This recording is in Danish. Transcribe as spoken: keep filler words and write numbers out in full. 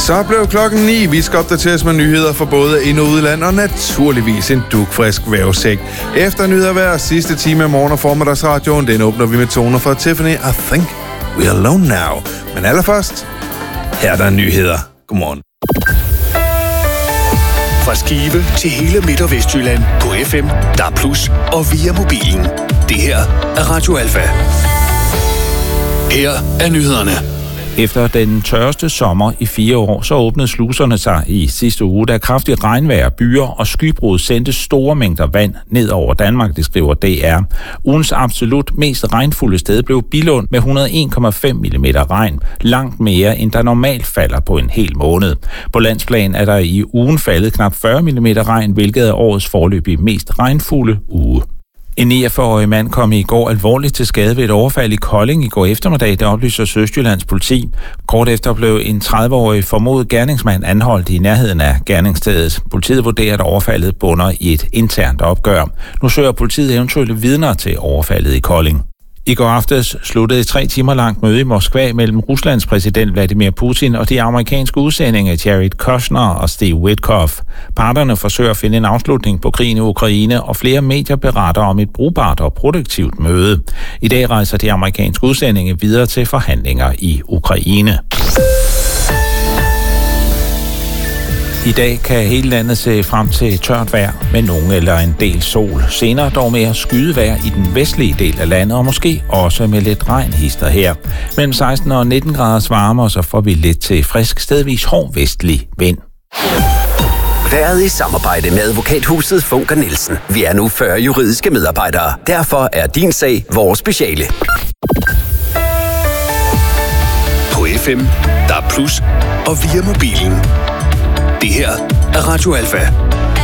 Så blev klokken ni. Vi skal opdateres med nyheder for både ind- og udland, og naturligvis en dugfrisk vejrudsigt. Efter nyheder hver sidste time af morgen- og formiddagsradioen, den åbner vi med toner fra Tiffany. I think we're alone now. Men allerførst, her er der nyheder. Godmorgen. Fra Skive til hele Midt- og Vestjylland på F M, D A B plus, og via mobilen. Det her er Radio Alfa. Her er nyhederne. Efter den tørreste sommer i fire år, så åbnede sluserne sig i sidste uge, da kraftigt regnvejr, byer og skybrud sendte store mængder vand ned over Danmark, det skriver D R. Ugens absolut mest regnfulde sted blev Billund med et hundrede og en komma fem millimeter regn, langt mere end der normalt falder på en hel måned. På landsplan er der i ugen faldet knap fyrre millimeter regn, hvilket er årets foreløbig mest regnfulde uge. En niogfyrre-årig mand kom i går alvorligt til skade ved et overfald i Kolding i går eftermiddag, det oplyser Sydjyllands politi. Kort efter blev en tredive-årig formodet gerningsmand anholdt i nærheden af gerningsstedet. Politiet vurderer, at overfaldet bunder i et internt opgør. Nu søger politiet eventuelle vidner til overfaldet i Kolding. I går aftes sluttede et tre timer langt møde i Moskva mellem Ruslands præsident Vladimir Putin og de amerikanske udsendinge Jared Kushner og Steve Witkoff. Parterne forsøger at finde en afslutning på krigen i Ukraine, og flere medier beretter om et brugbart og produktivt møde. I dag rejser de amerikanske udsendinge videre til forhandlinger i Ukraine. I dag kan hele landet se frem til tørt vejr med nogen eller en del sol. Senere dog mere skydevejr i den vestlige del af landet, og måske også med lidt regn hister her. Mellem seksten og nitten graders varme, så får vi lidt til frisk, stedvis hård vestlig vind. Været i samarbejde med advokathuset Funker Nielsen. Vi er nu fyrre juridiske medarbejdere. Derfor er din sag vores speciale. På F M, D A B plus, og via mobilen. Det her er Radio Alfa.